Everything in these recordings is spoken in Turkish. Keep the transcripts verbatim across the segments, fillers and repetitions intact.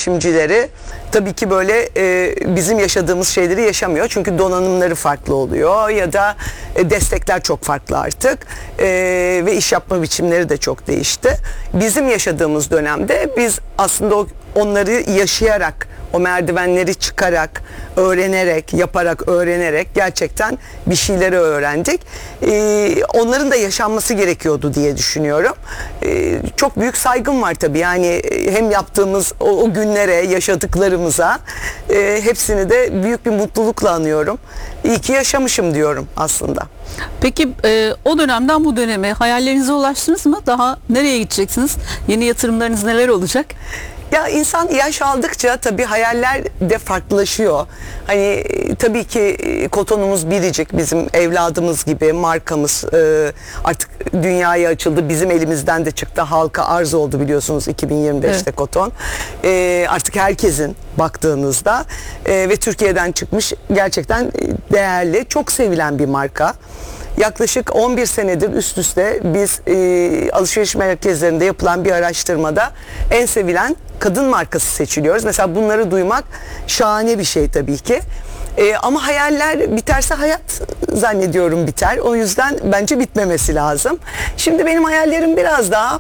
girişimcileri tabii ki böyle e, bizim yaşadığımız şeyleri yaşamıyor. Çünkü donanımları farklı oluyor ya da e, destekler çok farklı artık e, ve iş yapma biçimleri de çok değişti. Bizim yaşadığımız dönemde biz aslında o, onları yaşayarak, o merdivenleri çıkarak, öğrenerek, yaparak, öğrenerek gerçekten bir şeyleri öğrendik. Ee, onların da yaşanması gerekiyordu diye düşünüyorum. Ee, çok büyük saygım var tabii. Yani hem yaptığımız o, o günlere, yaşadıklarımıza e, hepsini de büyük bir mutlulukla anıyorum. İyi ki yaşamışım diyorum aslında. Peki e, o dönemden bu döneme hayallerinize ulaştınız mı? Daha nereye gideceksiniz? Yeni yatırımlarınız neler olacak? Ya insan yaş aldıkça tabii hayaller de farklılaşıyor. Hani tabii ki Kotonumuz biricik, bizim evladımız gibi, markamız e, artık dünyaya açıldı. Bizim elimizden de çıktı. Halka arz oldu biliyorsunuz iki bin yirmi beşte evet. Koton. E, artık herkesin baktığınızda e, ve Türkiye'den çıkmış gerçekten değerli, çok sevilen bir marka. Yaklaşık on bir senedir üst üste biz e, alışveriş merkezlerinde yapılan bir araştırmada en sevilen kadın markası seçiliyoruz. Mesela bunları duymak şahane bir şey tabii ki. E, ama hayaller biterse hayat zannediyorum biter. O yüzden bence bitmemesi lazım. Şimdi benim hayallerim biraz daha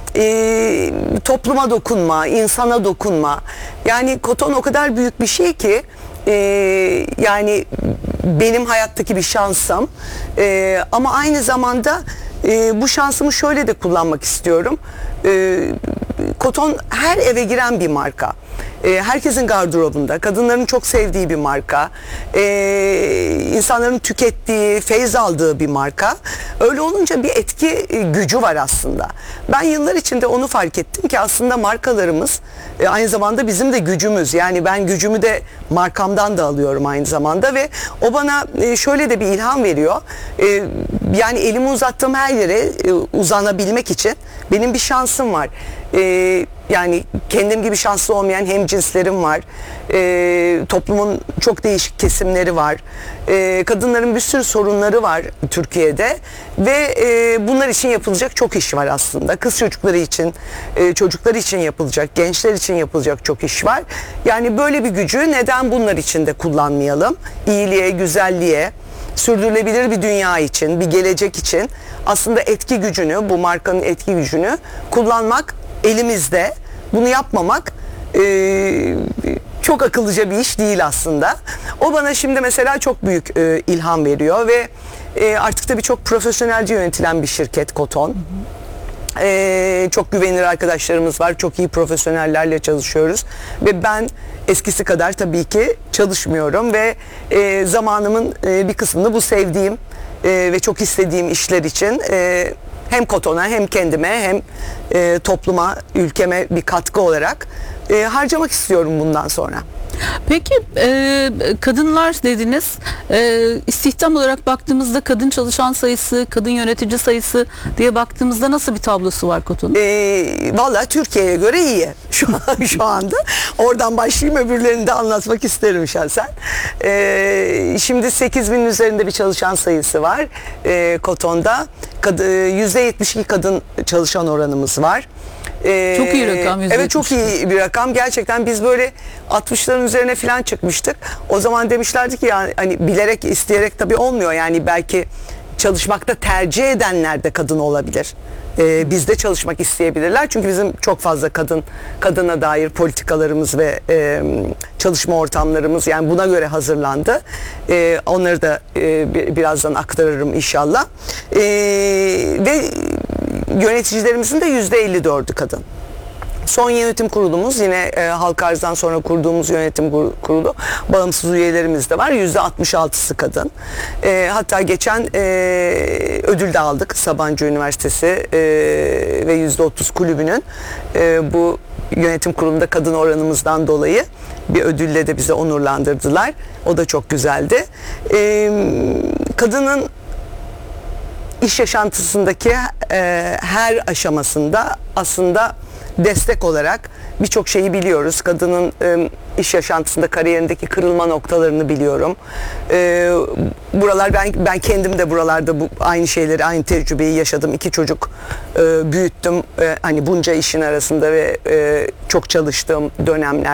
e, topluma dokunma, insana dokunma. Yani Koton o kadar büyük bir şey ki e, yani benim hayattaki bir şansım e, ama aynı zamanda e, bu şansımı şöyle de kullanmak istiyorum. E, Koton her eve giren bir marka. E, herkesin gardırobunda, kadınların çok sevdiği bir marka, e, insanların tükettiği, feyz aldığı bir marka. Öyle olunca bir etki e, gücü var aslında. Ben yıllar içinde onu fark ettim ki aslında markalarımız e, aynı zamanda bizim de gücümüz. Yani ben gücümü de markamdan da alıyorum aynı zamanda ve o bana e, şöyle de bir ilham veriyor. E, yani elimi uzattığım her yere e, uzanabilmek için benim bir şansım var. E, yani kendim gibi şanslı olmayan hemcinslerim var. E, toplumun çok değişik kesimleri var. E, kadınların bir sürü sorunları var Türkiye'de ve e, bunlar için yapılacak çok iş var aslında. Kız çocukları için, e, çocuklar için yapılacak, gençler için yapılacak çok iş var. Yani böyle bir gücü neden bunlar için de kullanmayalım? İyiliğe, güzelliğe, sürdürülebilir bir dünya için, bir gelecek için aslında etki gücünü, bu markanın etki gücünü kullanmak elimizde. Bunu yapmamak e, çok akıllıca bir iş değil aslında. O bana şimdi mesela çok büyük e, ilham veriyor ve e, artık tabii çok profesyonelce yönetilen bir şirket Koton. Hı hı. Ee, çok güvenilir arkadaşlarımız var. Çok iyi profesyonellerle çalışıyoruz. Ve ben eskisi kadar tabii ki çalışmıyorum ve e, zamanımın e, bir kısmını bu sevdiğim e, ve çok istediğim işler için e, hem Koton'a hem kendime hem e, topluma, ülkeme bir katkı olarak e, harcamak istiyorum bundan sonra. Peki e, kadınlar dediniz, e, istihdam olarak baktığımızda kadın çalışan sayısı, kadın yönetici sayısı diye baktığımızda nasıl bir tablosu var Koton'un? E, Valla Türkiye'ye göre iyi şu, an, şu anda. Oradan başlayayım, öbürlerini de anlatmak isterim şahsen. E, şimdi sekiz binin üzerinde bir çalışan sayısı var e, Koton'da. yüzde yetmiş iki kadın çalışan oranımız var. Ee, çok iyi rakam. Evet, çok iyi bir rakam. Gerçekten biz böyle altmışların üzerine falan çıkmıştık. O zaman demişlerdi ki yani hani bilerek isteyerek tabii olmuyor. Yani belki çalışmakta tercih edenler de kadın olabilir. Ee, bizde çalışmak isteyebilirler. Çünkü bizim çok fazla kadın kadına dair politikalarımız ve e, çalışma ortamlarımız yani buna göre hazırlandı. E, onları da e, birazdan aktarırım inşallah. E, ve yöneticilerimizin de yüzde elli dördü kadın. Son yönetim kurulumuz yine e, halka arzdan sonra kurduğumuz yönetim kurulu, bağımsız üyelerimiz de var. yüzde altmış altısı kadın. E, hatta geçen e, ödül de aldık. Sabancı Üniversitesi e, ve yüzde otuz kulübünün e, bu yönetim kurulunda kadın oranımızdan dolayı bir ödülle de bizi onurlandırdılar. O da çok güzeldi. E, kadının iş yaşantısındaki e, her aşamasında aslında destek olarak birçok şeyi biliyoruz. Kadının e, iş yaşantısında, kariyerindeki kırılma noktalarını biliyorum. E, buralar ben ben kendim de buralarda bu aynı şeyleri, aynı tecrübeyi yaşadım. İki çocuk e, büyüttüm. E, hani bunca işin arasında ve e, çok çalıştığım dönemler.